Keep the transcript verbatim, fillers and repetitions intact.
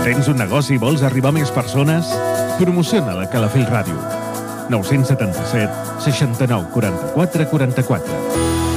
Tens un negoci i vols arribar a més persones? Promociona la Calafell Ràdio. nou set set, seixanta-nou, quaranta-quatre, quaranta-quatre.